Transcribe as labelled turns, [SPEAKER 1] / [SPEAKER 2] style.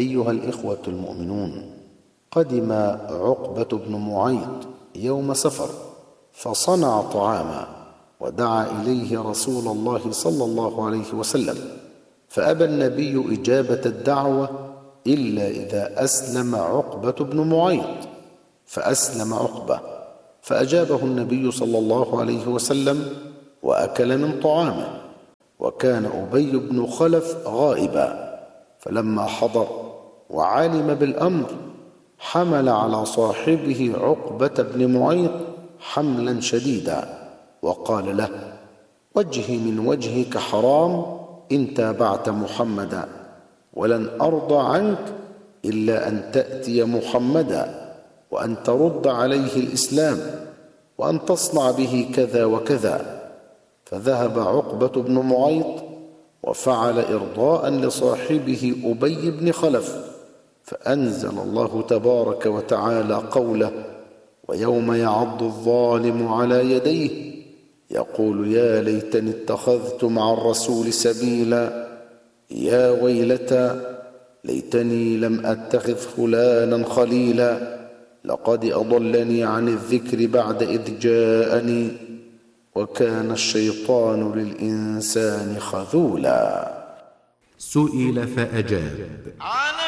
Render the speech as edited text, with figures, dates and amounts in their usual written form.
[SPEAKER 1] أيها الإخوة المؤمنون، قدم عقبة بن معيط يوم سفر فصنع طعاما ودعا إليه رسول الله صلى الله عليه وسلم، فأبى النبي إجابة الدعوة إلا إذا أسلم عقبة بن معيط، فأسلم عقبة فأجابه النبي صلى الله عليه وسلم وأكل من طعامه. وكان أبي بن خلف غائبا، فلما حضر وعلم بالأمر حمل على صاحبه عقبة بن معيط حملا شديدا وقال له: وجهي من وجهك حرام إن تابعت محمدا، ولن أرضى عنك إلا أن تأتي محمدا وأن ترد عليه الإسلام وأن تصنع به كذا وكذا. فذهب عقبة بن معيط وفعل إرضاء لصاحبه أبي بن خلف، فأنزل الله تبارك وتعالى قوله: ويوم يعض الظالم على يديه يقول يا ليتني اتخذت مع الرسول سبيلا، يا ويلتى ليتني لم أتخذ فلانا خليلا، لقد أضلني عن الذكر بعد إذ جاءني، وكان الشيطان للإنسان خذولا.
[SPEAKER 2] سئل فأجاب: